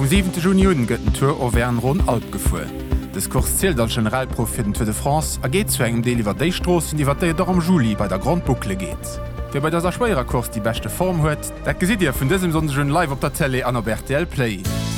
Vom 7. Juni gëtt den Tour Auvergne Rhône Alp gefuer. Das Kurs zählt als Generalprof für de France geht zu engem Deel iwwer déi Strossen, iwwer déi am Juli bei der Grand Boucle geht. Wer bei dieser schwerer Kurs die beste Form huet, dat gesit ihr vun diesem sonschen Live op der Tele an der RTL Play.